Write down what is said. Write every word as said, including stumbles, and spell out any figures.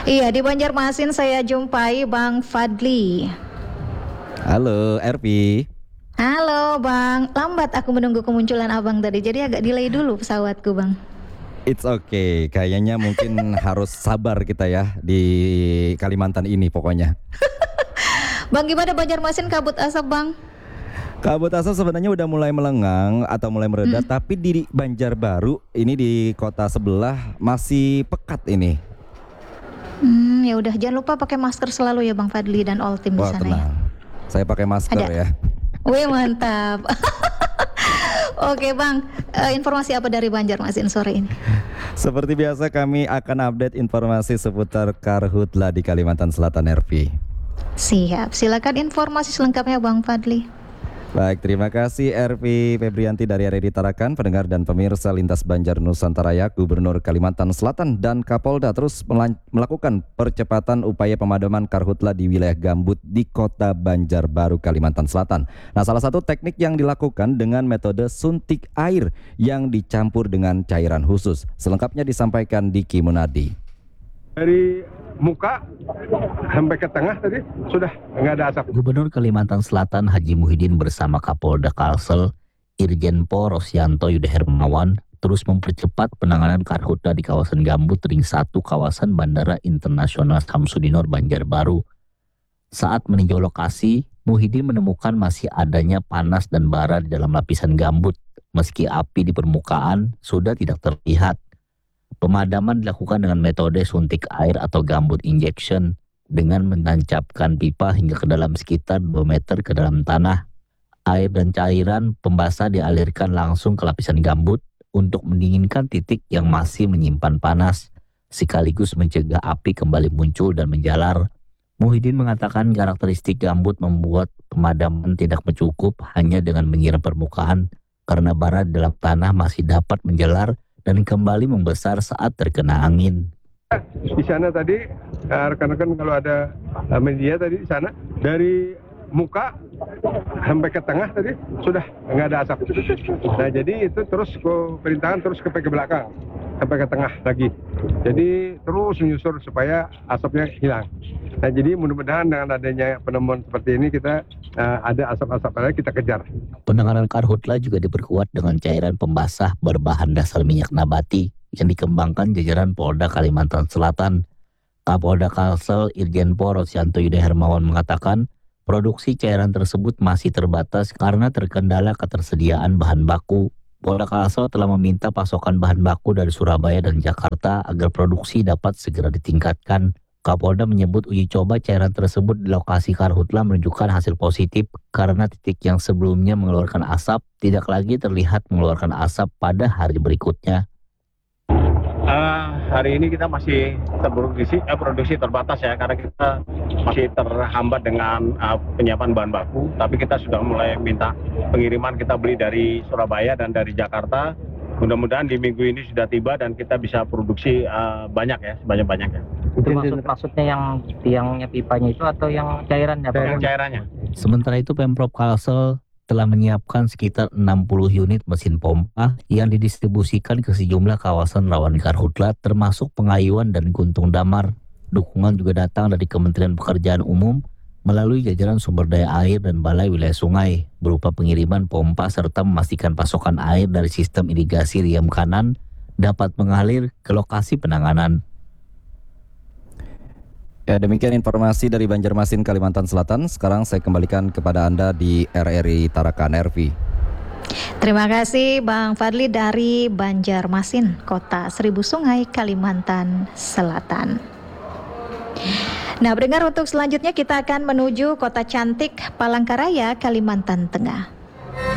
Iya, di Banjarmasin saya jumpai Bang Fadli. Halo, R P. Halo Bang, lambat aku menunggu kemunculan Abang tadi, jadi agak delay dulu pesawatku Bang. It's okay, kayaknya mungkin harus sabar kita ya di Kalimantan ini pokoknya. Bang, gimana Banjarmasin kabut asap Bang? Kabut asap sebenarnya udah mulai melengang atau mulai mereda, Hmm. tapi di Banjarbaru ini di kota sebelah masih pekat ini. Hmm, ya udah jangan lupa pakai masker selalu ya Bang Fadli dan all tim di Wah, sana ya. tenang. Saya pakai masker Ada. ya. Wih mantap. Oke Bang, eh, informasi apa dari Banjarmasin sore ini? Seperti biasa kami akan update informasi seputar Karhutla di Kalimantan Selatan, R P. Siap, silakan informasi selengkapnya Bang Fadli. Baik, terima kasih R P Febrianti dari R R I Tarakan, pendengar dan pemirsa Lintas Banjar Nusantara ya. Gubernur Kalimantan Selatan dan Kapolda terus melan- melakukan percepatan upaya pemadaman karhutla di wilayah gambut di kota Banjarbaru, Kalimantan Selatan. Nah, salah satu teknik yang dilakukan dengan metode suntik air yang dicampur dengan cairan khusus. Selengkapnya disampaikan Diki Munadi. Dari muka sampai ke tengah tadi sudah nggak ada asap. Gubernur Kalimantan Selatan Haji Muhyiddin bersama Kapolda Kalsel, Irjen Pol Rosyanto Yuda Hermawan terus mempercepat penanganan karhutla di kawasan gambut ring satu kawasan Bandara Internasional Samsudinor Banjarbaru. Saat meninjau lokasi, Muhyiddin menemukan masih adanya panas dan bara di dalam lapisan gambut, meski api di permukaan sudah tidak terlihat. Pemadaman dilakukan dengan metode suntik air atau gambut injection dengan menancapkan pipa hingga ke dalam sekitar dua meter ke dalam tanah. Air dan cairan pembasah dialirkan langsung ke lapisan gambut untuk mendinginkan titik yang masih menyimpan panas, sekaligus mencegah api kembali muncul dan menjalar. Muhyiddin mengatakan karakteristik gambut membuat pemadaman tidak cukup hanya dengan menyiram permukaan karena bara di dalam tanah masih dapat menjalar dan kembali membesar saat terkena angin. Di sana tadi eh, rekan-rekan kalau ada eh, media tadi di sana dari muka sampai ke tengah tadi sudah nggak ada asap. Nah jadi itu terus ke perintahan terus ke ke belakang sampai ke tengah lagi. Jadi terus menyusur supaya asapnya hilang. Nah jadi mudah-mudahan dengan adanya penemuan seperti ini kita uh, ada asap-asap lagi kita kejar. Penanganan karhutla juga diperkuat dengan cairan pembasah berbahan dasar minyak nabati yang dikembangkan jajaran Polda Kalimantan Selatan. Kapolda Kalsel Irjen Pol Rosyanto Yuda Hermawan mengatakan produksi cairan tersebut masih terbatas karena terkendala ketersediaan bahan baku. Polda Kalsel telah meminta pasokan bahan baku dari Surabaya dan Jakarta agar produksi dapat segera ditingkatkan. Kapolda menyebut uji coba cairan tersebut di lokasi karhutla menunjukkan hasil positif karena titik yang sebelumnya mengeluarkan asap tidak lagi terlihat mengeluarkan asap pada hari berikutnya. Uh, hari ini kita masih terproduksi, eh, produksi terbatas ya karena kita masih terhambat dengan uh, penyiapan bahan baku. Tapi kita sudah mulai minta pengiriman, kita beli dari Surabaya dan dari Jakarta. Mudah-mudahan di minggu ini sudah tiba dan kita bisa produksi uh, banyak ya, sebanyak-banyaknya. Itu maksud, maksudnya yang tiangnya pipanya itu atau yang cairannya? Yang cairannya. Sementara itu Pemprov Kalsel telah menyiapkan sekitar enam puluh unit mesin pompa yang didistribusikan ke sejumlah kawasan rawan karhutla termasuk Pengayuan dan Guntung Damar. Dukungan juga datang dari Kementerian Pekerjaan Umum melalui jajaran sumber daya air dan balai wilayah sungai berupa pengiriman pompa serta memastikan pasokan air dari sistem irigasi Riam Kanan dapat mengalir ke lokasi penanganan. Ya, demikian informasi dari Banjarmasin, Kalimantan Selatan. Sekarang saya kembalikan kepada Anda di R R I Tarakan, R V. Terima kasih Bang Fadli dari Banjarmasin, Kota Seribu Sungai, Kalimantan Selatan. Nah, pendengar, untuk selanjutnya kita akan menuju kota cantik Palangkaraya, Kalimantan Tengah.